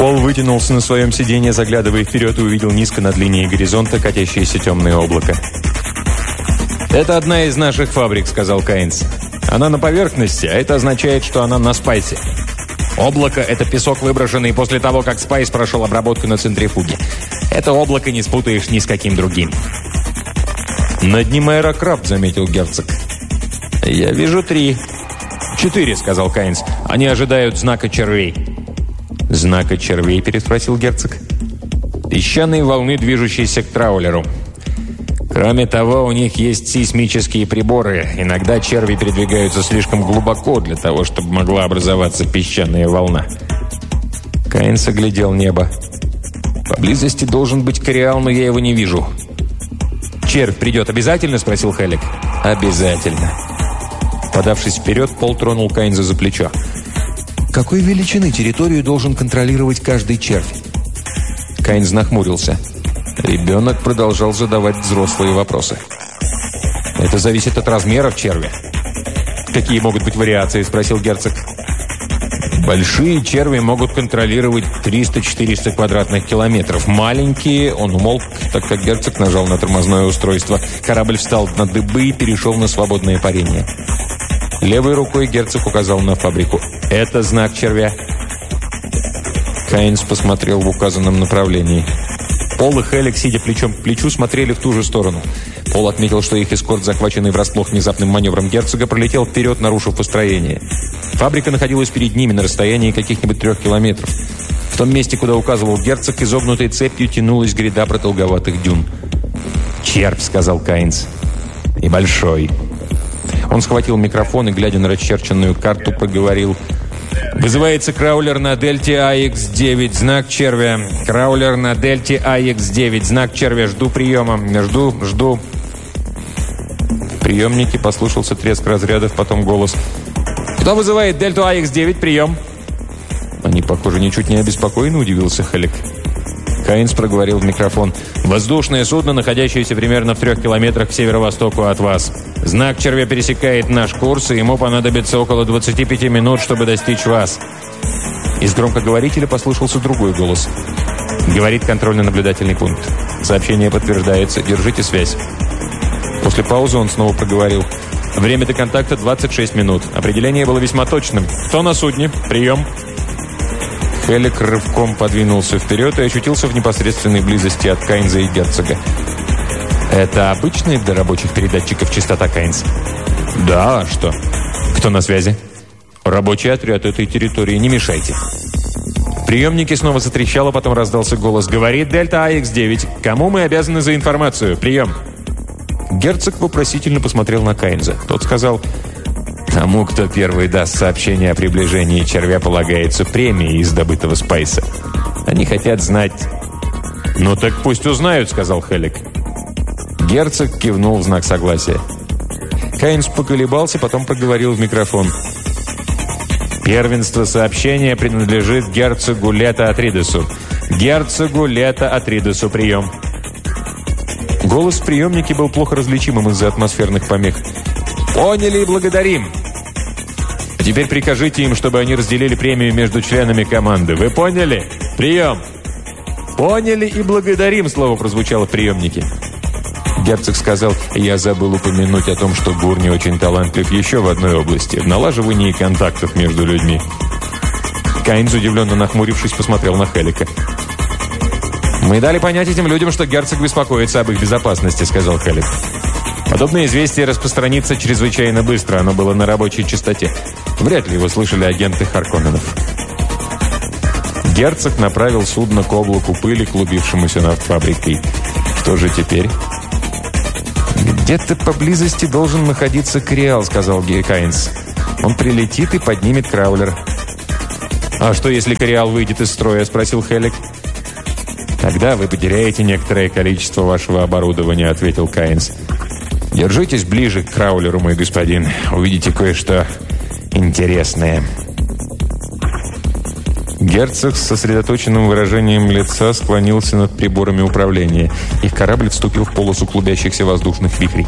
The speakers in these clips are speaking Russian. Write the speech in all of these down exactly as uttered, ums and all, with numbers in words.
Пол вытянулся на своем сиденье, заглядывая вперед, и увидел низко над линией горизонта катящееся темное облако. «Это одна из наших фабрик», — сказал Кайнс. «Она на поверхности, а это означает, что она на спайсе. Облако — это песок, выброшенный после того, как спайс прошел обработку на центрифуге. Это облако не спутаешь ни с каким другим». «Над ним аэрокраб», — заметил герцог. «Я вижу три». «Четыре», — сказал Кайнс. «Они ожидают знака червей». «Знака червей?» — переспросил герцог. «Песчаные волны, движущиеся к траулеру. Кроме того, у них есть сейсмические приборы. Иногда черви передвигаются слишком глубоко для того, чтобы могла образоваться песчаная волна». Кайнс оглядел небо. «Поблизости должен быть кориал, но я его не вижу». «Червь придет обязательно?» — спросил Хеллик. «Обязательно». Подавшись вперед, Пол тронул Кайнза за плечо. «Какой величины территорию должен контролировать каждый червь?» Кайнз нахмурился. Ребенок продолжал задавать взрослые вопросы. «Это зависит от размеров червя». «Какие могут быть вариации?» – спросил герцог. «Большие черви могут контролировать триста-четыреста квадратных километров. Маленькие...» Он умолк, так как герцог нажал на тормозное устройство. Корабль встал на дыбы и перешел на свободное парение. Левой рукой герцог указал на фабрику. «Это знак червя». Кайнс посмотрел в указанном направлении. Пол и Хеллик, сидя плечом к плечу, смотрели в ту же сторону. Пол отметил, что их эскорт, захваченный врасплох внезапным маневром герцога, пролетел вперед, нарушив построение. Фабрика находилась перед ними на расстоянии каких-нибудь трех километров. В том месте, куда указывал герцог, изогнутой цепью тянулась гряда продолговатых дюн. «Червь», — сказал Кайнс. «И большой». Он схватил микрофон и, глядя на расчерченную карту, проговорил: «Вызывается краулер на дельте А Х девять, знак червя. Краулер на дельте А Х девять, знак червя. Жду приема. Жду, жду». В приемнике послышался треск разрядов, потом голос: «Кто вызывает дельту А Х девять? Прием!» «Они, похоже, ничуть не обеспокоены», — удивился Хеллик. Кайнс проговорил в микрофон: «Воздушное судно, находящееся примерно в трех километрах к северо-востоку от вас. Знак червя пересекает наш курс, и ему понадобится около двадцати пяти минут, чтобы достичь вас». Из громкоговорителя послышался другой голос. «Говорит контрольно-наблюдательный пункт. Сообщение подтверждается. Держите связь». После паузы он снова проговорил: «Время до контакта двадцать шесть минут. Определение было весьма точным. Кто на судне? Прием». Хеллик рывком подвинулся вперед и очутился в непосредственной близости от Кайнза и герцога. «Это обычная для рабочих передатчиков частота, Кайнс?» «Да, а что? Кто на связи?» «Рабочий отряд этой территории, не мешайте». В приемнике снова затрещало, потом раздался голос: «Говорит дельта А Х девять. Кому мы обязаны за информацию? Прием». Герцог вопросительно посмотрел на Кайнза. Тот сказал: «Тому, кто первый даст сообщение о приближении червя, полагается премия из добытого спайса. Они хотят знать». «Ну так пусть узнают», — сказал Хеллик. Герцог кивнул в знак согласия. Кайнс поколебался, потом проговорил в микрофон: «Первенство сообщения принадлежит герцогу Лето Атридесу. Герцогу Лето Атридесу, прием». Голос в приемнике был плохо различимым из-за атмосферных помех. «Поняли и благодарим. А теперь прикажите им, чтобы они разделили премию между членами команды. Вы поняли? Прием!» «Поняли и благодарим», — слово прозвучало в приемнике. Герцог сказал: «Я забыл упомянуть о том, что Гурни очень талантлив еще в одной области — в налаживании контактов между людьми». Кайнс, удивленно нахмурившись, посмотрел на Хеллика. «Мы дали понять этим людям, что герцог беспокоится об их безопасности», — сказал Хеллик. «Подобное известие распространится чрезвычайно быстро. Оно было на рабочей частоте. Вряд ли его слышали агенты Харконненов». Герцог направил судно к облаку пыли, клубившемуся над фабрикой. «Что же теперь?» «Где-то поблизости должен находиться кориал», — сказал Гей Кайнс. «Он прилетит и поднимет краулер». «А что, если кориал выйдет из строя?» — спросил Хеллик. «Тогда вы потеряете некоторое количество вашего оборудования», — ответил Кайнс. «Держитесь ближе к краулеру, мой господин. Увидите кое-что интересное». Герцог с сосредоточенным выражением лица склонился над приборами управления. Их корабль вступил в полосу клубящихся воздушных вихрей.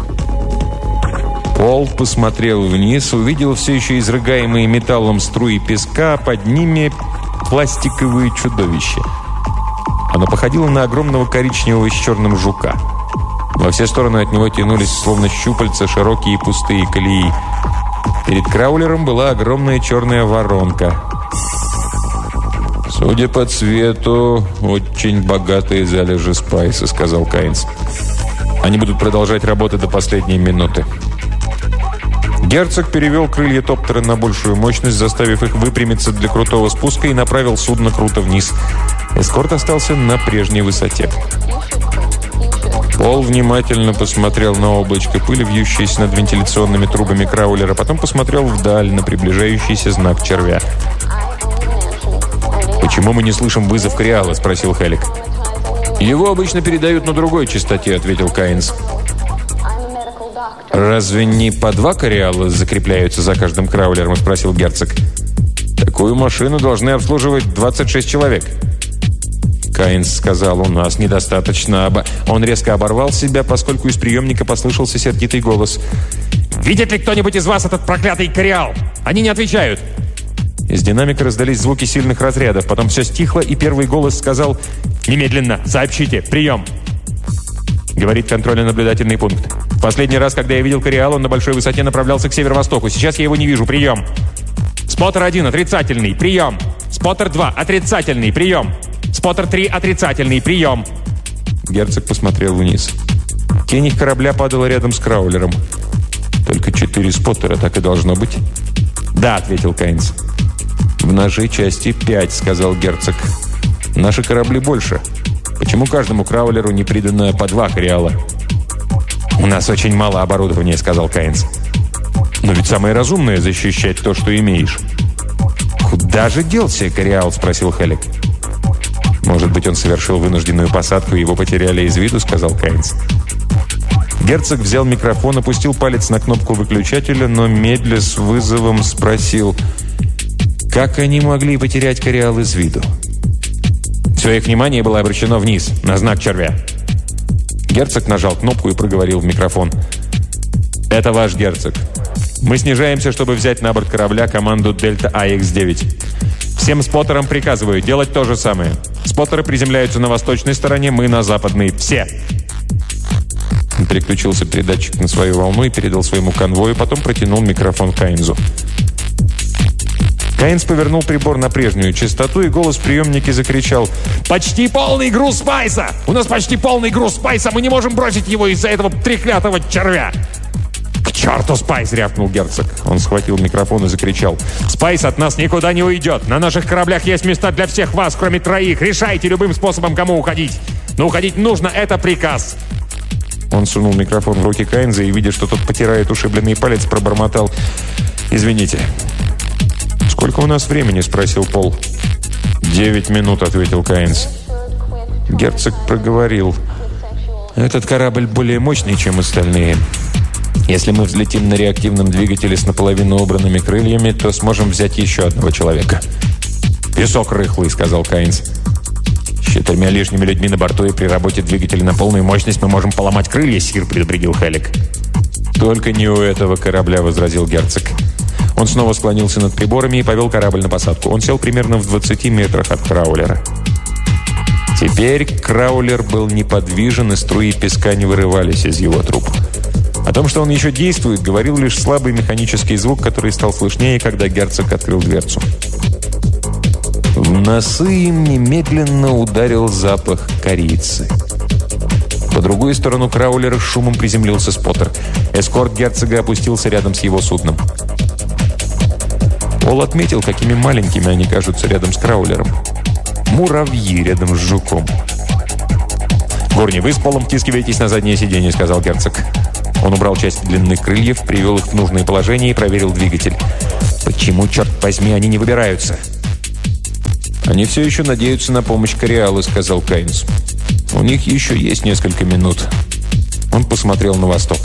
Пол посмотрел вниз, увидел все еще изрыгаемые металлом струи песка, а под ними пластиковое чудовище. Оно походило на огромного коричневого с черным жука. Во все стороны от него тянулись, словно щупальца, широкие пустые колеи. Перед краулером была огромная черная воронка. «Судя по цвету, очень богатые залежи спайса», — сказал Кайнс. «Они будут продолжать работу до последней минуты». Герцог перевел крылья топтера на большую мощность, заставив их выпрямиться для крутого спуска, и направил судно круто вниз. Эскорт остался на прежней высоте. Пол внимательно посмотрел на облачко пыли, вьющееся над вентиляционными трубами краулера, потом посмотрел вдаль на приближающийся знак червя. «Почему мы не слышим вызов Кориала?» – спросил Хелик. «Его обычно передают на другой частоте», – ответил Кайнс. «Разве не по два Кориала закрепляются за каждым краулером?» – спросил герцог. «Такую машину должны обслуживать двадцать шесть человек». Кайнс сказал: «У нас недостаточно оба...» Он резко оборвал себя, поскольку из приемника послышался сердитый голос. «Видит ли кто-нибудь из вас этот проклятый Кориал? Они не отвечают!» Из динамика раздались звуки сильных разрядов. Потом все стихло, и первый голос сказал: «Немедленно! Сообщите! Прием!» Говорит контрольно-наблюдательный пункт. «В последний раз, когда я видел Кориал, он на большой высоте направлялся к северо-востоку. Сейчас я его не вижу. Прием!» «Споттер один, отрицательный. Прием!» «Споттер два, отрицательный. Прием!» «Споттер три, отрицательный. Прием!» Герцог посмотрел вниз. Тень их корабля падала рядом с краулером. «Только четыре споттера, так и должно быть?» «Да», — ответил Кайнс. «В нашей части пять», — сказал герцог. «Наши корабли больше. Почему каждому краулеру не придано по два Кориала?» «У нас очень мало оборудования», — сказал Кайнс. «Но ведь самое разумное — защищать то, что имеешь». «Куда же делся Кориал?» — спросил Хелик. «Может быть, он совершил вынужденную посадку, и его потеряли из виду», — сказал Кайнс. Герцог взял микрофон, опустил палец на кнопку выключателя, но медля с вызовом спросил: «Как они могли потерять Кориал из виду?» Все их внимание было обращено вниз, на знак червя. Герцог нажал кнопку и проговорил в микрофон: «Это ваш герцог. Мы снижаемся, чтобы взять на борт корабля команду Дельта А Икс девять. Всем споттерам приказываю делать то же самое. Споттеры приземляются на восточной стороне, мы на западной. Все!» Он переключился передатчик на свою волну и передал своему конвою, потом протянул микрофон Кайнзу. Кайнс повернул прибор на прежнюю частоту, и голос в приемнике закричал: «Почти полный груз спайса! У нас почти полный груз спайса! Мы не можем бросить его из-за этого треклятого червя!» «К черту спайс!» — рявкнул герцог. Он схватил микрофон и закричал: «Спайс от нас никуда не уйдет! На наших кораблях есть места для всех вас, кроме троих! Решайте любым способом, кому уходить! Но уходить нужно, это приказ!» Он сунул микрофон в руки Кайнза и, видя, что тот потирает ушибленный палец, пробормотал: «Извините». «Сколько у нас времени?» – спросил Пол. «Девять минут», – ответил Кайнс. Герцог проговорил: «Этот корабль более мощный, чем остальные. Если мы взлетим на реактивном двигателе с наполовину убранными крыльями, то сможем взять еще одного человека». «Песок рыхлый», – сказал Кайнс. «С четырьмя лишними людьми на борту и при работе двигателя на полную мощность мы можем поломать крылья, сир», – предупредил Хелик. «Только не у этого корабля», – возразил герцог. Он снова склонился над приборами и повел корабль на посадку. Он сел примерно в двадцати метрах от краулера. Теперь краулер был неподвижен, и струи песка не вырывались из его труб. О том, что он еще действует, говорил лишь слабый механический звук, который стал слышнее, когда герцог открыл дверцу. В носы им немедленно ударил запах корицы. По другую сторону краулера с шумом приземлился споттер. Эскорт герцога опустился рядом с его судном. Пол отметил, какими маленькими они кажутся рядом с краулером. Муравьи рядом с жуком. «Горни, вы с Полом втискиваетесь на заднее сиденье», — сказал герцог. Он убрал часть длинных крыльев, привел их в нужное положение и проверил двигатель. «Почему, черт возьми, они не выбираются?» «Они все еще надеются на помощь Кориалу», — сказал Кайнс. «У них еще есть несколько минут». Он посмотрел на восток.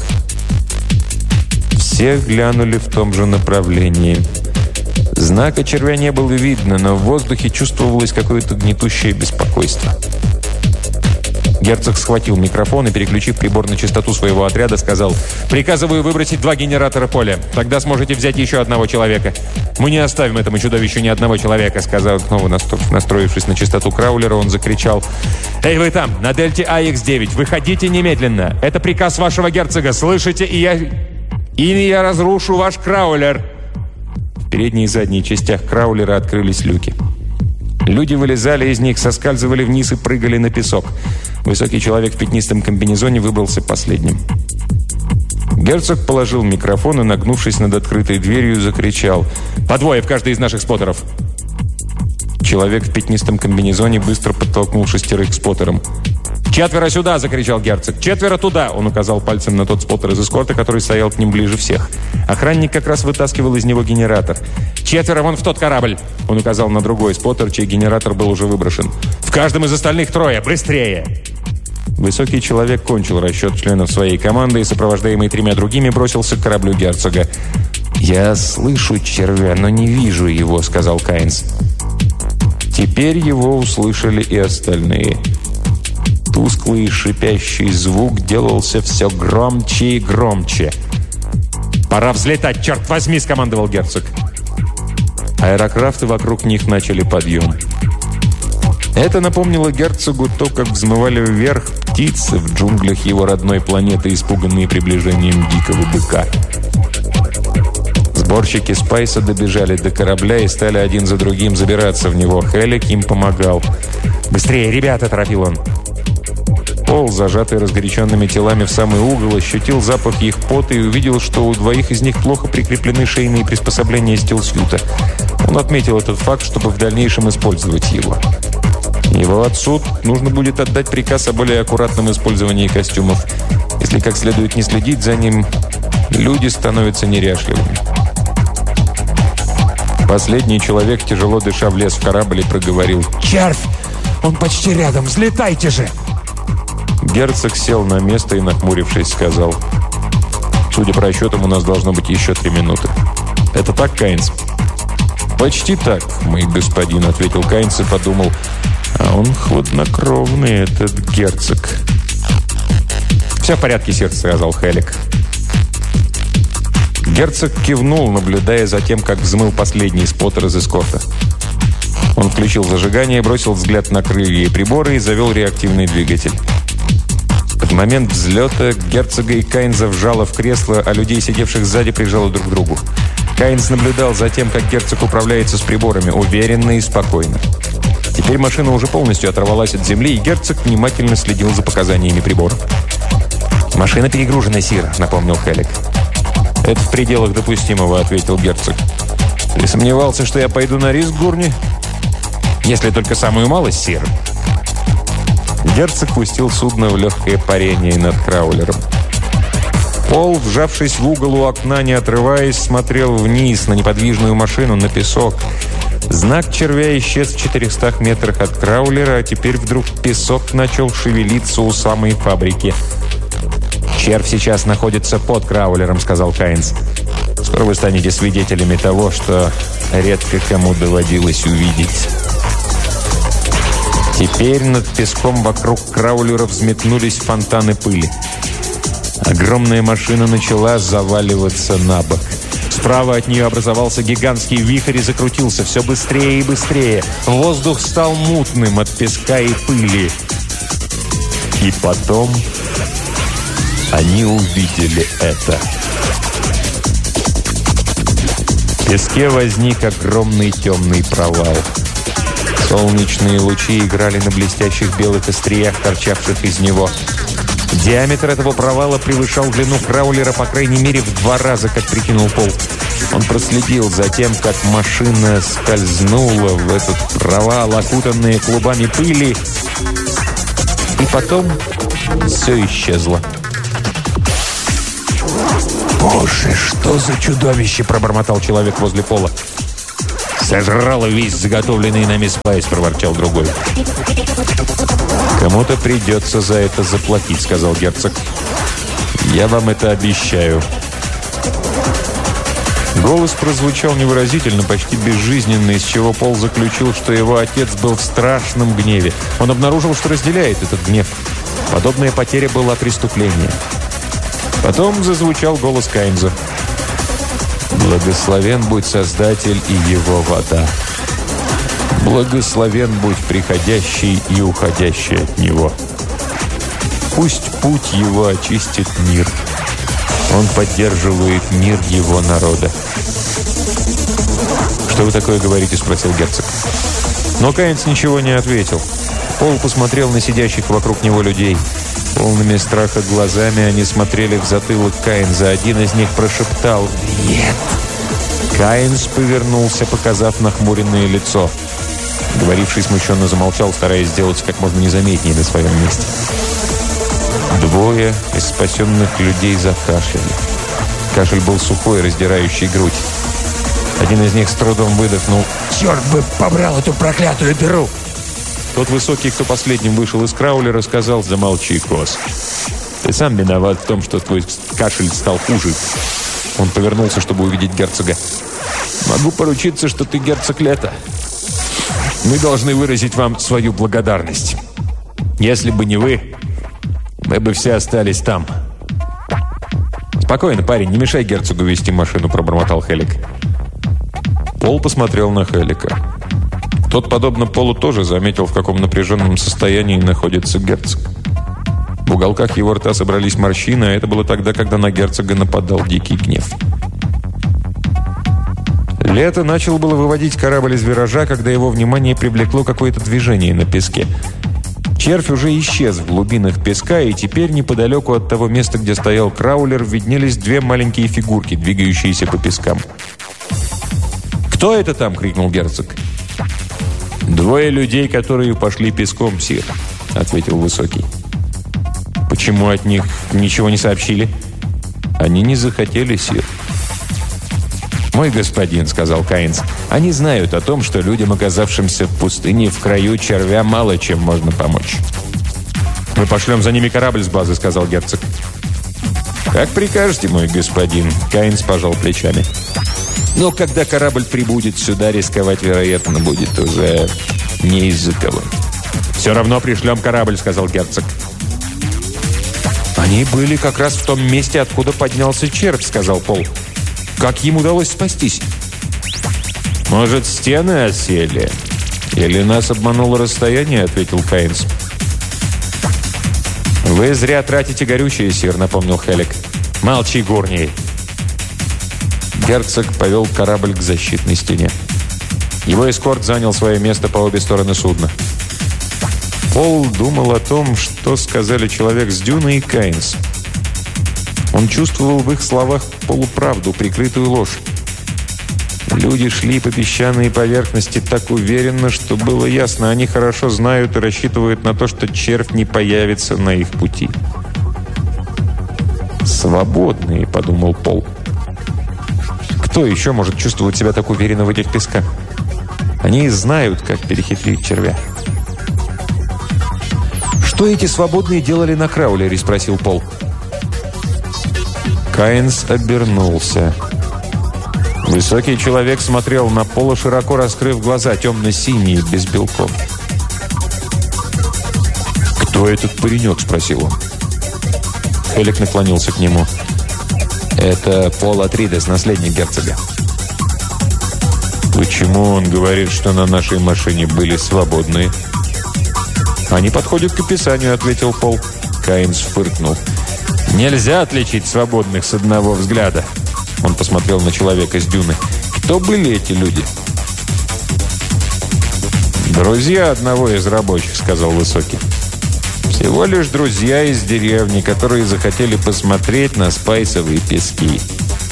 Все глянули в том же направлении. Знака червя не было видно, но в воздухе чувствовалось какое-то гнетущее беспокойство. Герцог схватил микрофон и, переключив прибор на частоту своего отряда, сказал: «Приказываю выбросить два генератора поля. Тогда сможете взять еще одного человека». «Мы не оставим этому чудовищу ни одного человека», — сказал, снова настроившись на частоту краулера, он закричал: «Эй, вы там, на дельте А Х девять, выходите немедленно! Это приказ вашего герцога, слышите? И я... Или я разрушу ваш краулер!» В передней и задней частях краулера открылись люки. Люди вылезали из них, соскальзывали вниз и прыгали на песок. Высокий человек в пятнистом комбинезоне выбрался последним. Герцог положил микрофон и, нагнувшись над открытой дверью, закричал: «По двое в каждый из наших споттеров!» Человек в пятнистом комбинезоне быстро подтолкнул шестерых к споттерам. «Четверо сюда!» – закричал герцог. «Четверо туда!» – он указал пальцем на тот споттер из эскорта, который стоял к ним ближе всех. Охранник как раз вытаскивал из него генератор. «Четверо вон в тот корабль!» – он указал на другой споттер, чей генератор был уже выброшен. «В каждом из остальных трое! Быстрее!» Высокий человек кончил расчет членов своей команды и, сопровождаемый тремя другими, бросился к кораблю герцога. «Я слышу червя, но не вижу его», – сказал Кайнс. Теперь его услышали и остальные. Тусклый шипящий звук делался все громче и громче. «Пора взлетать, черт возьми!» – скомандовал герцог. Аэрокрафты вокруг них начали подъем. Это напомнило герцогу то, как взмывали вверх птицы в джунглях его родной планеты, испуганные приближением дикого быка. Сборщики Спайса добежали до корабля и стали один за другим забираться в него. Хелик им помогал. «Быстрее, ребята!» – торопил он. Пол, зажатый разгоряченными телами в самый угол, ощутил запах их пота и увидел, что у двоих из них плохо прикреплены шейные приспособления стилсьюта. Он отметил этот факт, чтобы в дальнейшем использовать его. Его отцу нужно будет отдать приказ о более аккуратном использовании костюмов. Если как следует не следить за ним, люди становятся неряшливыми. Последний человек, тяжело дыша, влез в корабль и проговорил: «Червь! Он почти рядом! Взлетайте же!» Герцог сел на место и, нахмурившись, сказал: «Судя по расчетам, у нас должно быть еще три минуты». «Это так, Кайнс?» «Почти так, мой господин», — ответил Кайнс и подумал: «А он хладнокровный, этот герцог». «Все в порядке, сир», — сказал Хелик. Герцог кивнул, наблюдая за тем, как взмыл последний споттер из эскорта. Он включил зажигание, бросил взгляд на крылья и приборы и завел реактивный двигатель. В момент взлета герцога и Кайнза вжало в кресло, а людей, сидевших сзади, прижало друг к другу. Кайнс наблюдал за тем, как герцог управляется с приборами, уверенно и спокойно. Теперь машина уже полностью оторвалась от земли, и герцог внимательно следил за показаниями приборов. «Машина перегружена, сир», — напомнил Хелик. «Это в пределах допустимого», — ответил герцог. «Ты сомневался, что я пойду на риск, Гурни?» «Если только самую малость, сир». Герцог пустил судно в легкое парение над краулером. Пол, вжавшись в угол у окна, не отрываясь, смотрел вниз на неподвижную машину, на песок. Знак червя исчез в четырехстах метрах от краулера, а теперь вдруг песок начал шевелиться у самой фабрики. «Червь сейчас находится под краулером», — сказал Кайнс. «Скоро вы станете свидетелями того, что редко кому доводилось увидеть». Теперь над песком вокруг краулера взметнулись фонтаны пыли. Огромная машина начала заваливаться на бок. Справа от нее образовался гигантский вихрь и закрутился все быстрее и быстрее. Воздух стал мутным от песка и пыли. И потом они увидели это. В песке возник огромный темный провал. Солнечные лучи играли на блестящих белых остриях, торчавших из него. Диаметр этого провала превышал длину краулера по крайней мере в два раза, как прикинул Пол. Он проследил за тем, как машина скользнула в этот провал, окутанная клубами пыли, и потом все исчезло. «Боже, что за чудовище!» – пробормотал человек возле Пола. «Сожрало весь заготовленный нами спайс», – проворчал другой. «Кому-то придется за это заплатить», – сказал герцог. «Я вам это обещаю». Голос прозвучал невыразительно, почти безжизненно, из чего Пол заключил, что его отец был в страшном гневе. Он обнаружил, что разделяет этот гнев. Подобная потеря была преступлением. Потом зазвучал голос Кайнза. «Благословен будь Создатель и Его вода. Благословен будь приходящий и уходящий от Него. Пусть путь Его очистит мир. Он поддерживает мир Его народа». «Что вы такое говорите?» – спросил герцог. Но Кайнс ничего не ответил. Пол посмотрел на сидящих вокруг него людей. Полными страха глазами они смотрели в затылок Кайнза. Один из них прошептал «Нет». Кайнс повернулся, показав нахмуренное лицо. Говоривший смущенно замолчал, стараясь сделаться как можно незаметнее на своем месте. Двое из спасенных людей закашляли. Кашель был сухой, раздирающий грудь. Один из них с трудом выдохнул. «Черт бы побрал эту проклятую дыру!» Тот высокий, кто последним вышел из краулера, сказал: «Замолчи, Кос. Ты сам виноват в том, что твой кашель стал хуже». Он повернулся, чтобы увидеть герцога. «Могу поручиться, что ты герцог Лето. Мы должны выразить вам свою благодарность. Если бы не вы, мы бы все остались там». «Спокойно, парень, не мешай герцогу вести машину», — пробормотал Хелик. Пол посмотрел на Хелика. Тот, подобно Полу, тоже заметил, в каком напряженном состоянии находится герцог. В уголках его рта собрались морщины, а это было тогда, когда на герцога нападал дикий гнев. Лето начал было выводить корабль из виража, когда его внимание привлекло какое-то движение на песке. Червь уже исчез в глубинах песка, и теперь неподалеку от того места, где стоял краулер, виднелись две маленькие фигурки, двигающиеся по пескам. «Кто это там?» — крикнул герцог. «Двое людей, которые пошли песком, сир», — ответил Высокий. «Почему от них ничего не сообщили?» «Они не захотели, сир». «Мой господин», — сказал Кайнс, — «они знают о том, что людям, оказавшимся в пустыне, в краю червя, мало чем можно помочь». «Мы пошлем за ними корабль с базы», — сказал герцог. «Как прикажете, мой господин», — Кайнс пожал плечами. «Но когда корабль прибудет сюда, рисковать, вероятно, будет уже не из-за кого». «Все равно пришлем корабль», — сказал герцог. «Они были как раз в том месте, откуда поднялся червь», — сказал Пол. «Как им удалось спастись?» «Может, стены осели? Или нас обмануло расстояние?» — ответил Кайнс. «Вы зря тратите горючее, сир», — напомнил Хелик. «Молчи, Гурни». Герцог повел корабль к защитной стене. Его эскорт занял свое место по обе стороны судна. Пол думал о том, что сказали человек с дюны и Кайнс. Он чувствовал в их словах полуправду, прикрытую ложь. Люди шли по песчаной поверхности так уверенно, что было ясно, они хорошо знают и рассчитывают на то, что червь не появится на их пути. «Свободные», — подумал Пол. Кто еще может чувствовать себя так уверенно в этих песках? Они знают, как перехитрить червя. «Что эти свободные делали на краулере?» — спросил Пол. Кайнс обернулся. Высокий человек смотрел на Пола, широко раскрыв глаза, темно-синие, без белков. «Кто этот паренек?» — спросил он. Хелик наклонился к нему. «Это Пол Атридес, наследник герцога». «Почему он говорит, что на нашей машине были свободные?» «Они подходят к описанию», — ответил Пол. Кайнс фыркнул. «Нельзя отличить свободных с одного взгляда». Он посмотрел на человека с дюны. «Кто были эти люди?» «Друзья одного из рабочих», — сказал Высокий. «Всего лишь друзья из деревни, которые захотели посмотреть на спайсовые пески».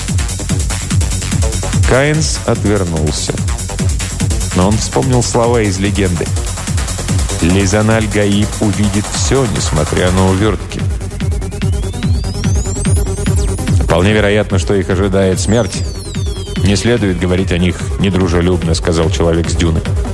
Кайнс отвернулся. Но он вспомнил слова из легенды. «Лизаналь Гаиб увидит все, несмотря на увертки». «Вполне вероятно, что их ожидает смерть. Не следует говорить о них недружелюбно», — сказал человек с дюны.